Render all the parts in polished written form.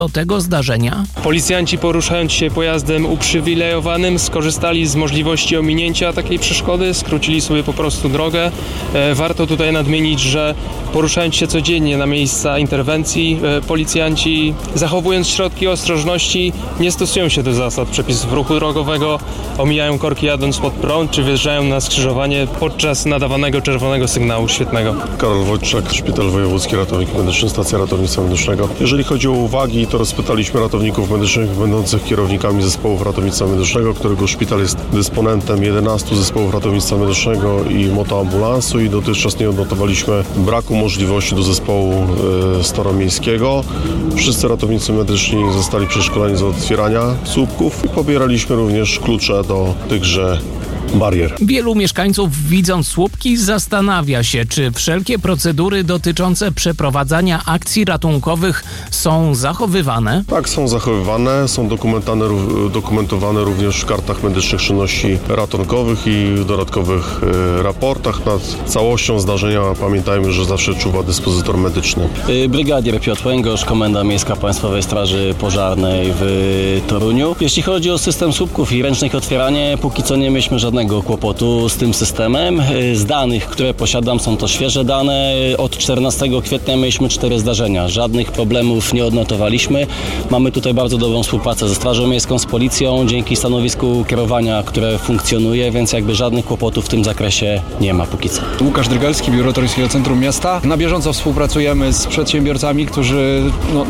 do tego zdarzenia? Policjanci, poruszając się pojazdem uprzywilejowanym, skorzystali z możliwości ominięcia takiej przeszkody, skrócili sobie po prostu drogę. Warto tutaj nadmienić, że poruszając się codziennie na miejsca interwencji, policjanci, zachowując środki ostrożności, nie stosują się do zasad przepisów ruchu drogowego, omijają korki jadąc pod prąd, czy wjeżdżają na skrzyżowanie podczas nadawanego czerwonego sygnału świetnego. Karol Wojczak, Szpital Wojewódzki Ratownik Medyczny, Stacja Ratownictwa Medycznego. Jeżeli chodzi o uwagi, to rozpytaliśmy ratowników medycznych będących kierownikami zespołów ratownictwa medycznego, którego szpital jest dysponentem 11 zespołów ratownictwa medycznego i motoambulansu i dotychczas nie odnotowaliśmy braku możliwości do zespołu staromiejskiego. Wszyscy ratownicy medyczni zostali przeszkoleni z otwierania słupków i pobieraliśmy również klucze do tychże barier. Wielu mieszkańców, widząc słupki, zastanawia się, czy wszelkie procedury dotyczące przeprowadzania akcji ratunkowych są zachowywane. Tak, są zachowywane, są dokumentowane również w kartach medycznych czynności ratunkowych i w dodatkowych raportach. Nad całością zdarzenia pamiętajmy, że zawsze czuwa dyspozytor medyczny. Brygadier Piotr Łęgosz, Komenda Miejska Państwowej Straży Pożarnej w Toruniu. Jeśli chodzi o system słupków i ręczne ich otwieranie, póki co nie mieliśmy żadnego kłopotu z tym systemem. Z danych, które posiadam, są to świeże dane. Od 14 kwietnia mieliśmy 4 zdarzenia. Żadnych problemów nie odnotowaliśmy. Mamy tutaj bardzo dobrą współpracę ze Strażą Miejską, z Policją, dzięki stanowisku kierowania, które funkcjonuje, więc jakby żadnych kłopotów w tym zakresie nie ma póki co. Łukasz Drygalski, Biuro Toruńskiego Centrum Miasta. Na bieżąco współpracujemy z przedsiębiorcami, którzy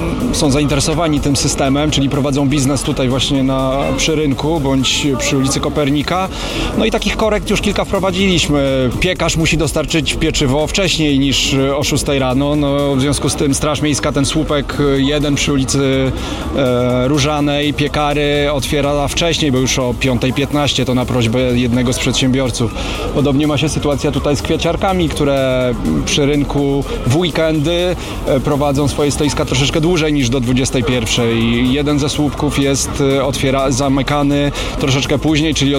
są zainteresowani tym systemem, czyli prowadzą biznes tutaj właśnie przy rynku bądź przy ulicy Kopernika. No i takich korekt już kilka wprowadziliśmy. Piekarz musi dostarczyć pieczywo wcześniej niż o 6 rano. No, w związku z tym Straż Miejska ten słupek 1 przy ulicy Różanej, Piekary otwiera wcześniej, bo już o 5:15 to na prośbę jednego z przedsiębiorców. Podobnie ma się sytuacja tutaj z kwieciarkami, które przy rynku w weekendy prowadzą swoje stoiska troszeczkę dłużej niż do 21:00. Jeden ze słupków jest zamykany troszeczkę później, czyli o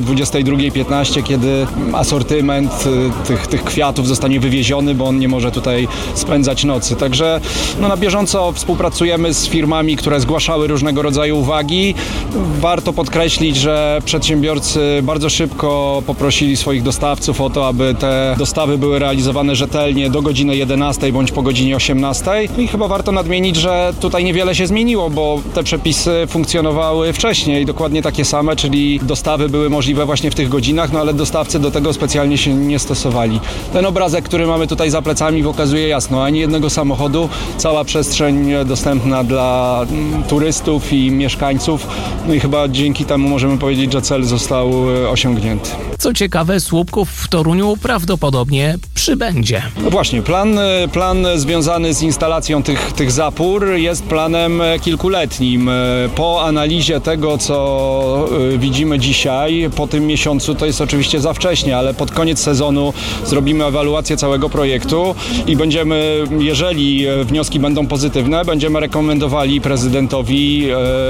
22:15, kiedy asortyment tych kwiatów zostanie wywieziony, bo on nie może tutaj spędzać nocy. Także na bieżąco współpracujemy z firmami, które zgłaszały różnego rodzaju uwagi. Warto podkreślić, że przedsiębiorcy bardzo szybko poprosili swoich dostawców o to, aby te dostawy były realizowane rzetelnie do godziny 11 bądź po godzinie 18. I chyba warto nadmienić, że tutaj niewiele się zmieniło, bo te przepisy funkcjonowały wcześniej, dokładnie takie same, czyli dostawy były możliwe właśnie w tych godzinach, ale dostawcy do tego specjalnie się nie stosowali. Ten obrazek, który mamy tutaj za plecami, pokazuje jasno, ani jednego samochodu, cała przestrzeń dostępna dla turystów i mieszkańców. No i chyba dzięki temu możemy powiedzieć, że cel został osiągnięty. Co ciekawe, słupków w Toruniu prawdopodobnie przybędzie. No właśnie, plan związany z instalacją tych zapór jest planem kilkuletnim. Po analizie tego, co widzimy dzisiaj, po tym miesiącu, to jest oczywiście za wcześnie, ale pod koniec sezonu zrobimy ewaluację całego projektu i będziemy, jeżeli wnioski będą pozytywne, będziemy rekomendowali prezydentowi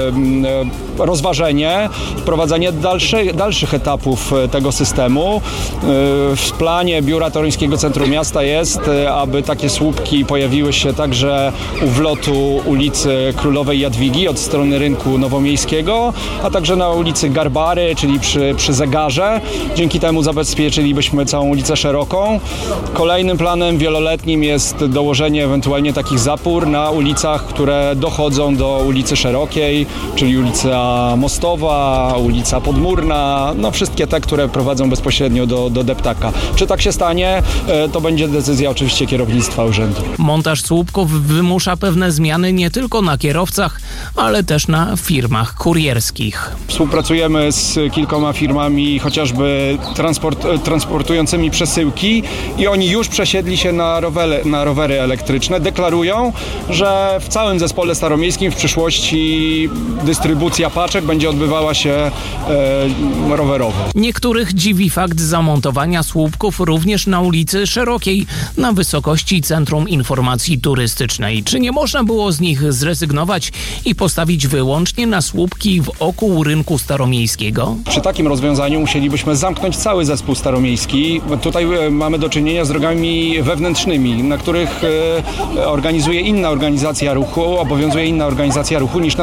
rozważenie, wprowadzenie dalszych etapów tego systemu. W planie Biura Toruńskiego Centrum Miasta jest, aby takie słupki pojawiły się także u wlotu ulicy Królowej Jadwigi od strony Rynku Nowomiejskiego, a także na ulicy Garbary, czyli przy zegarze. Dzięki temu zabezpieczylibyśmy całą ulicę szeroką. Kolejnym planem wieloletnim jest dołożenie ewentualnie takich zapór na ulicach, które dochodzą do ulicy Szerokiej, czyli ulica Mostowa, ulica Podmurna, wszystkie te, które prowadzą bezpośrednio do deptaka. Czy tak się stanie, to będzie decyzja oczywiście kierownictwa urzędu. Montaż słupków wymusza pewne zmiany nie tylko na kierowcach, ale też na firmach kurierskich. Współpracujemy z kilkoma firmami, chociażby transportującymi przesyłki i oni już przesiedli się na rowery elektryczne. Deklarują, że w całym zespole staromiejskim w przyszłości dystrybucja paczek będzie odbywała się rowerowo. Niektórych dziwi fakt zamontowania słupków również na ulicy ulicy Szerokiej na wysokości Centrum Informacji Turystycznej. Czy nie można było z nich zrezygnować i postawić wyłącznie na słupki wokół rynku staromiejskiego? Przy takim rozwiązaniu musielibyśmy zamknąć cały zespół staromiejski. Tutaj mamy do czynienia z drogami wewnętrznymi, na których organizuje inna organizacja ruchu, obowiązuje inna organizacja ruchu niż na